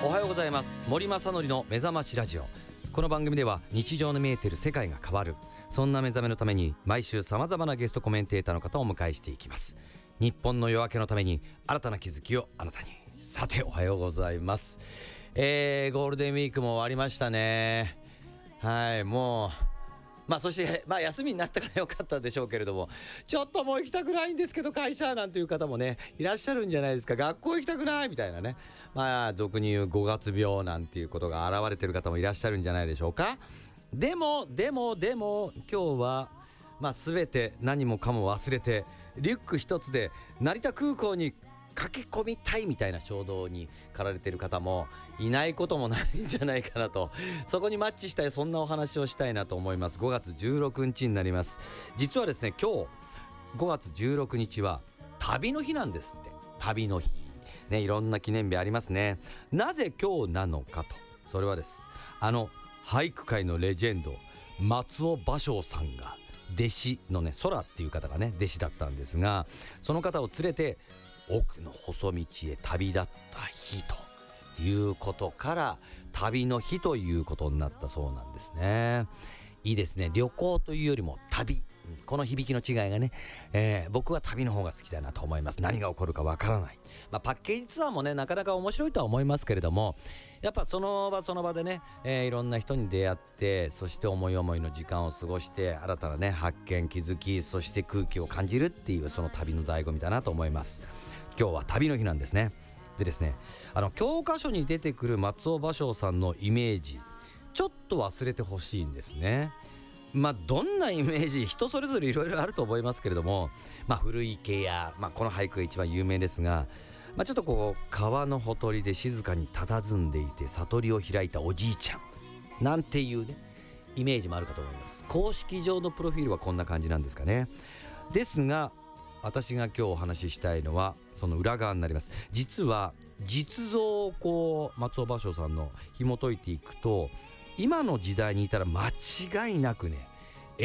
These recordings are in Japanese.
おはようございます。森正則の目覚ましラジオ。この番組では日常の見えている世界が変わる、そんな目覚めのために毎週さまざまなゲストコメンテーターの方をお迎えしていきます。日本の夜明けのために新たな気づきをあなたに。さておはようございます。ゴールデンウィークも終わりましたね。はい、もうそして休みになったからよかったでしょうけれども、ちょっともう行きたくないんですけど会社なんていう方もねいらっしゃるんじゃないですか。学校行きたくないみたいなね、俗に言う5月病なんていうことが現れてる方もいらっしゃるんじゃないでしょうか。でも今日は全て何もかも忘れてリュック一つで成田空港に駆け込みたいみたいな衝動に駆られている方もいないこともないんじゃないかなと、そこにマッチしたい、そんなお話をしたいなと思います。5月16日になります。実はですね、今日5月16日は旅の日なんですって。旅の日ね、いろんな記念日ありますね。なぜ今日なのかと、それはです、俳句界のレジェンド松尾芭蕉さんが弟子のね、空っていう方がね弟子だったんですが、その方を連れて奥の細道へ旅立った日ということから旅の日ということになったそうなんですね。いいですね。旅行というよりも旅、この響きの違いがね、僕は旅の方が好きだなと思います。何が起こるかわからない、パッケージツアーもねなかなか面白いとは思いますけれども、やっぱその場その場でね、いろんな人に出会って、そして思い思いの時間を過ごして新たなね発見、気づき、そして空気を感じるっていう、その旅の醍醐味だなと思います。今日は旅の日なんですね。でですね、教科書に出てくる松尾芭蕉さんのイメージ、ちょっと忘れてほしいんですね。どんなイメージ、人それぞれいろいろあると思いますけれども、古池や、この俳句が一番有名ですが、ちょっとこう川のほとりで静かに佇んでいて悟りを開いたおじいちゃんなんていうねイメージもあるかと思います。公式上のプロフィールはこんな感じなんですかね。ですが私が今日お話ししたいのはその裏側になります。実は実像をこう松尾芭蕉さんの紐解いていくと、今の時代にいたら間違いなくね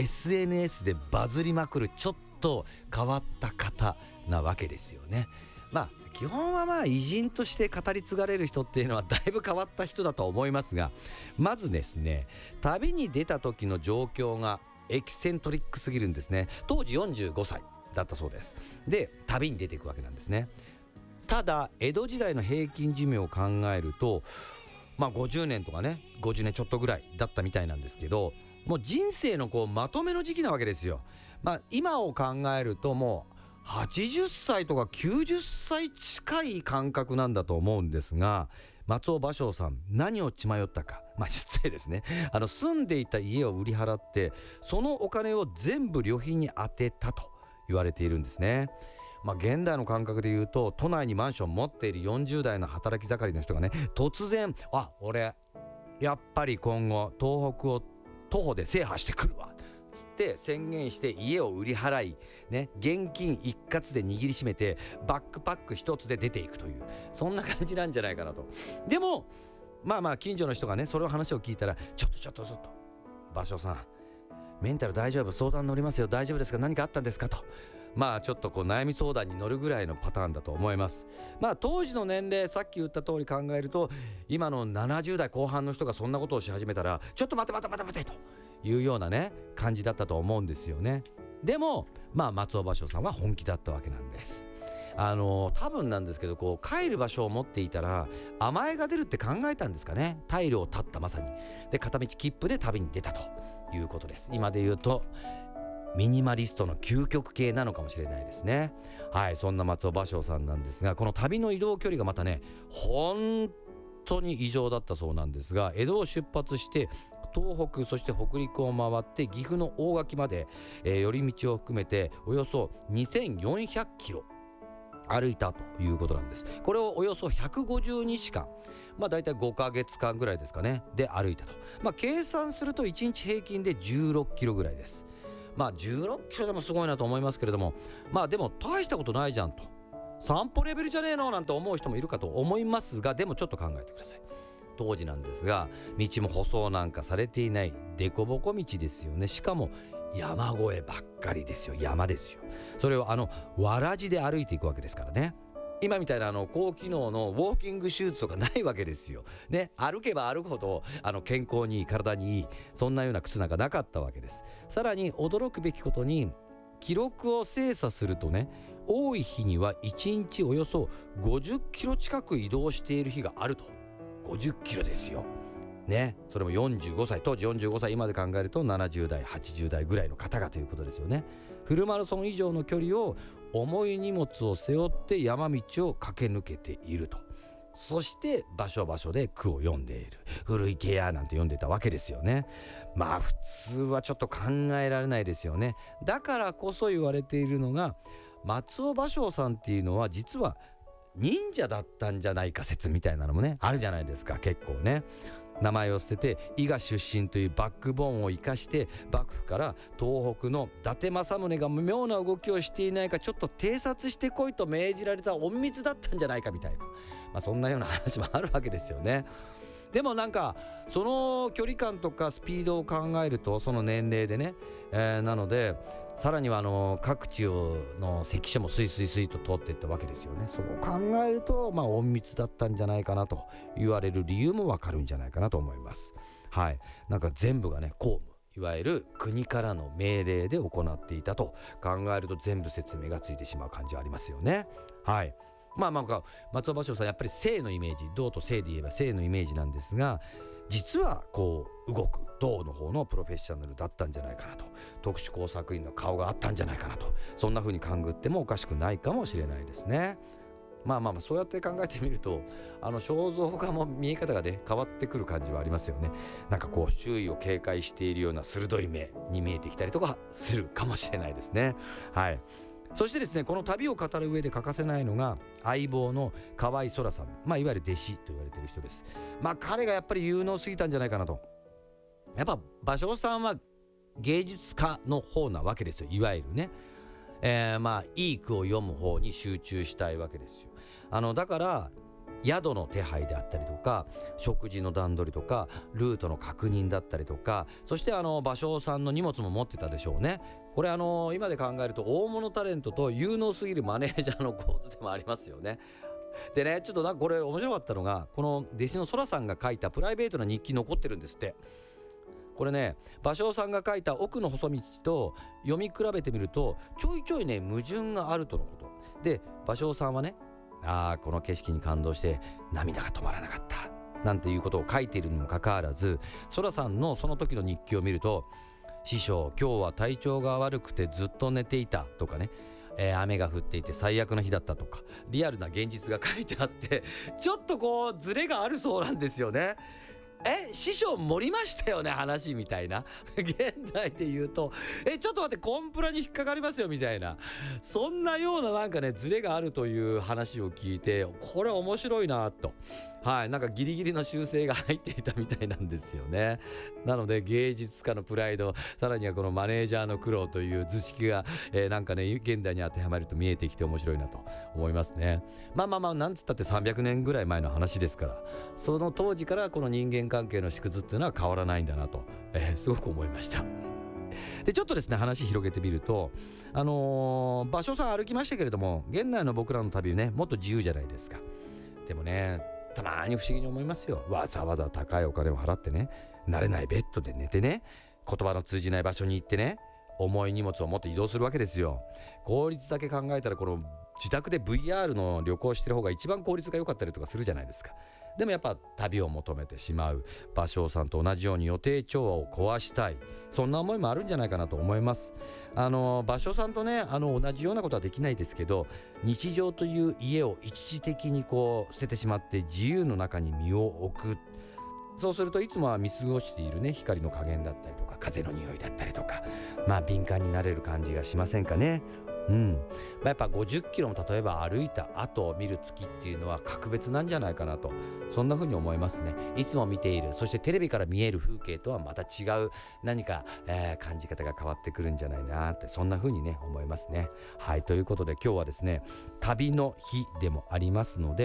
SNS でバズりまくるちょっと変わった方なわけですよね。基本は偉人として語り継がれる人っていうのはだいぶ変わった人だと思いますが、まずですね、旅に出た時の状況がエキセントリックすぎるんですね。当時45歳だったそうです。で旅に出ていくわけなんですね。ただ江戸時代の平均寿命を考えると50年とかね、50年ちょっとぐらいだったみたいなんですけど、もう人生のこうまとめの時期なわけですよ。今を考えるともう80歳とか90歳近い感覚なんだと思うんですが、松尾芭蕉さん何を血迷ったか、失礼ですね、住んでいた家を売り払ってそのお金を全部旅費に充てたと言われているんですね。現代の感覚で言うと、都内にマンション持っている40代の働き盛りの人がね、突然俺やっぱり今後東北を徒歩で制覇してくるわつって宣言して家を売り払い、現金一括で握りしめてバックパック一つで出ていくという、そんな感じなんじゃないかなと。でも近所の人がねそれを話を聞いたら、ちょっと芭蕉さんメンタル大丈夫、相談乗りますよ、大丈夫ですか、何かあったんですかと、ちょっとこう悩み相談に乗るぐらいのパターンだと思います。当時の年齢、さっき言った通り考えると、今の70代後半の人がそんなことをし始めたら、ちょっと待てというようなね感じだったと思うんですよね。でも松尾芭蕉さんは本気だったわけなんです。多分なんですけど、こう帰る場所を持っていたら甘えが出るって考えたんですかね。退路を断ったまさに。で片道切符で旅に出たということです。今で言うとミニマリストの究極系なのかもしれないですね。はい、そんな松尾芭蕉さんなんですが、この旅の移動距離がまたね本当に異常だったそうなんですが、江戸を出発して東北、そして北陸を回って岐阜の大垣まで、寄り道を含めておよそ2400キロ歩いたということなんです。これをおよそ150日間、だいたい5ヶ月間ぐらいですかねで歩いたと。計算すると1日平均で16キロぐらいです。16キロでもすごいなと思いますけれども、でも大したことないじゃんと、散歩レベルじゃねえのなんて思う人もいるかと思いますが、でもちょっと考えてください。当時なんですが、道も舗装なんかされていない凸凹道ですよね。しかも山越えばっかりですよ。山ですよ。それをわらじで歩いていくわけですからね。 今みたいな高機能のウォーキングシューズとかないわけですよ、ね、歩けば歩くほど健康にいい、体にいい、そんなような靴なんかなかったわけです。さらに驚くべきことに、記録を精査するとね、多い日には1日およそ50キロ近く移動している日があると。50キロですよね。それも45歳、当時45歳、今で考えると70代80代ぐらいの方がということですよね。フルマラソン以上の距離を重い荷物を背負って山道を駆け抜けていると。そして場所場所で句を読んでいる、古池やなんて読んでたわけですよね。まあ普通はちょっと考えられないですよね。だからこそ言われているのが、松尾芭蕉さんっていうのは実は忍者だったんじゃないか説みたいなのもねあるじゃないですか。結構ね、名前を捨てて伊賀出身というバックボーンを生かして、幕府から東北の伊達政宗が妙な動きをしていないかちょっと偵察してこいと命じられた隠密だったんじゃないかみたいな、そんなような話もあるわけですよね。でもなんかその距離感とかスピードを考えると、その年齢でね、なのでさらには各地の関所もスイスイスイと通っていったわけですよね。そう考えると隠密だったんじゃないかなと言われる理由もわかるんじゃないかなと思います。はい、なんか全部がね公務、いわゆる国からの命令で行っていたと考えると、全部説明がついてしまう感じはありますよね。はい、なんか松尾芭蕉さんやっぱり静のイメージ、動と静で言えば静のイメージなんですが、実はこう動く動の方のプロフェッショナルだったんじゃないかなと、特殊工作員の顔があったんじゃないかなと、そんな風に勘ぐってもおかしくないかもしれないですね。そうやって考えてみると肖像画も見え方がね変わってくる感じはありますよね。なんかこう周囲を警戒しているような鋭い目に見えてきたりとかするかもしれないですね。はい。そしてですね、この旅を語る上で欠かせないのが相棒の河合そさん、いわゆる弟子と言われている人です。彼がやっぱり有能すぎたんじゃないかなと。やっぱ芭蕉さんは芸術家の方なわけですよ、いわゆるね。いい句を読む方に集中したいわけですよ。だから宿の手配であったりとか、食事の段取りとか、ルートの確認だったりとか、そして芭蕉さんの荷物も持ってたでしょうね。これ今で考えると大物タレントと有能すぎるマネージャーの構図でもありますよね。でね、ちょっとこれ面白かったのが、この弟子のそらさんが書いたプライベートな日記残ってるんですって。これね、芭蕉さんが書いた奥の細道と読み比べてみると、ちょいちょいね矛盾があるとのことで、芭蕉さんはね、この景色に感動して涙が止まらなかったなんていうことを書いているにもかかわらず、そらさんのその時の日記を見ると、師匠今日は体調が悪くてずっと寝ていたとかね、雨が降っていて最悪の日だったとか、リアルな現実が書いてあって、ちょっとこうズレがあるそうなんですよね。師匠盛りましたよね話みたいな現代で言うとちょっと待って、コンプラに引っかかりますよみたいな、そんなようななんかねズレがあるという話を聞いて、これ面白いなと、なんかギリギリの修正が入っていたみたいなんですよね。なので芸術家のプライド、さらにはこのマネージャーの苦労という図式が、なんかね現代に当てはまると見えてきて面白いなと思いますね。なんつったって300年ぐらい前の話ですから、その当時からこの人間関係の縮図っていうのは変わらないんだなと、すごく思いました。でちょっとですね話広げてみると、芭蕉さん歩きましたけれども、現代の僕らの旅ねもっと自由じゃないですか。でもね、たまに不思議に思いますよ。わざわざ高いお金を払ってね、慣れないベッドで寝てね、言葉の通じない場所に行ってね、重い荷物を持って移動するわけですよ。効率だけ考えたら、この自宅で VR の旅行してる方が一番効率が良かったりとかするじゃないですか。でもやっぱ旅を求めてしまう芭蕉さんと同じように予定調和を壊したい、そんな思いもあるんじゃないかなと思います。芭蕉さんとね同じようなことはできないですけど、日常という家を一時的にこう捨ててしまって自由の中に身を置く。そうするといつもは見過ごしているね光の加減だったりとか、風の匂いだったりとか、敏感になれる感じがしませんかね。やっぱ50キロも例えば歩いた後を見る月っていうのは格別なんじゃないかなと、そんな風に思いますね。いつも見ている、そしてテレビから見える風景とはまた違う何か、感じ方が変わってくるんじゃないなって、そんな風にね思いますね。はい、ということで今日はですね旅の日でもありますので、